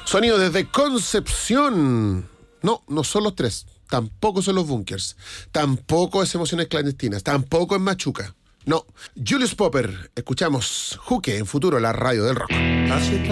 Sonido desde Concepción. No, no son los tres. Tampoco son los Bunkers. Tampoco es Emociones Clandestinas. Tampoco es Machuca. No. Julius Popper. Escuchamos Juque en Futuro, la radio del rock.